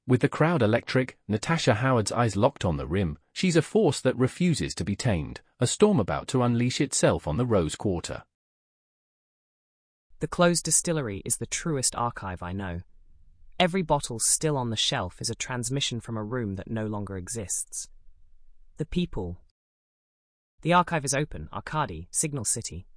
With the crowd electric, Natasha Howard's eyes locked on the rim. She's a force that refuses to be tamed, a storm about to unleash itself on the Rose Quarter. The closed distillery is the truest archive I know. Every bottle still on the shelf is a transmission from a room that no longer exists. The people. The archive is open, Arkady, Signal City.